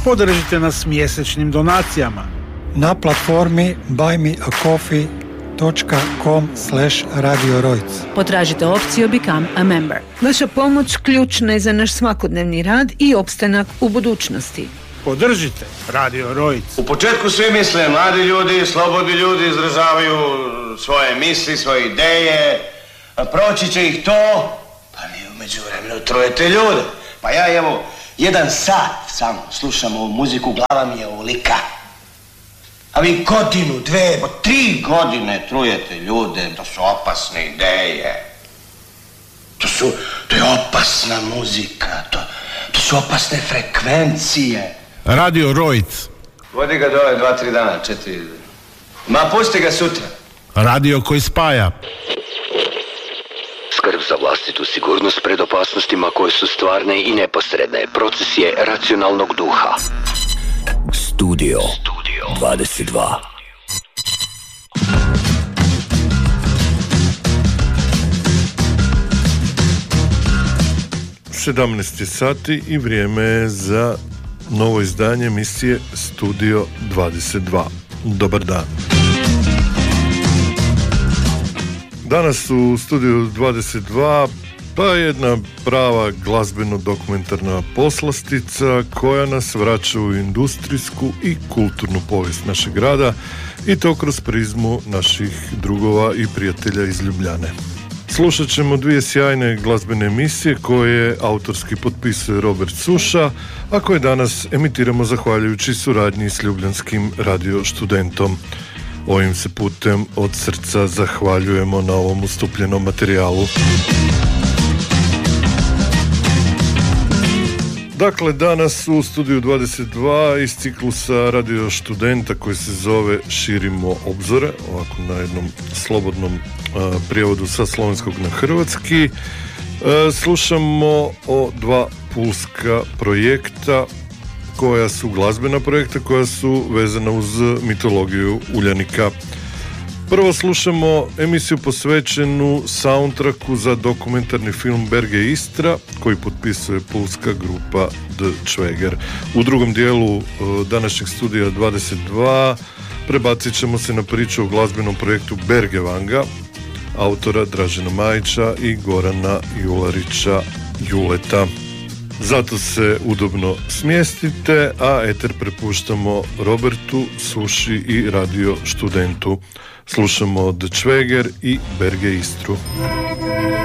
Podržite nas mjesečnim donacijama na platformi buymeacoffee.com/Radio Rojc. Potražite opciju Become a Member. Vaša pomoć ključna je za naš svakodnevni rad i opstanak u budućnosti. Podržite Radio Rojc. U početku svi misle, mladi ljudi, slobodni ljudi izražavaju svoje misli, svoje ideje, a proći će ih to, pa vi u međuvremenu trujete ljude. Pa ja evo, 1 sat samo slušam ovu muziku, glava mi je ovolika. A vi 1, 2, 3 godine trujete ljude, to su opasne ideje. To je opasna muzika, to su opasne frekvencije. Radio Rojc. Vodi ga dole 2-3 dana, 4. Ma pusti ga sutra. Radio koji spaja. Skrb za vlastitu sigurnost pred opasnostima koje su stvarne i neposredne. Proces je racionalnog duha. Studio 22. 17 sati i vrijeme je za novo izdanje emisije Studio 22. Dobar dan. Danas u Studiju 22 pa jedna prava glazbeno-dokumentarna poslastica koja nas vraća u industrijsku i kulturnu povijest našeg grada i to kroz prizmu naših drugova i prijatelja iz Ljubljane. Slušat ćemo 2 sjajne glazbene emisije koje autorski potpisuje Robert Suša, a koje danas emitiramo zahvaljujući suradnji s ljubljanskim radio Študentom. Ovim se putem od srca zahvaljujemo na ovom ustupljenom materijalu. Dakle, danas u Studiju 22 iz ciklusa Radio Študenta koji se zove Širimo obzore, ovako na jednom slobodnom prijevodu sa slovenskog na hrvatski. Slušamo o 2 pulska projekta koja su glazbena projekta koja su vezana uz mitologiju Uljanika. Prvo slušamo emisiju posvećenu soundtracku za dokumentarni film Berge Istra koji potpisuje pulska grupa The Čveger. U drugom dijelu današnjeg Studija 22 prebacit ćemo se na priču o glazbenom projektu Bergevanga autora Dražena Majića i Gorana Jularića Juleta. Zato se udobno smjestite, a eter prepuštamo Robertu Suši i Radio Študentu. Slušamo The Čveger i Berge Istru.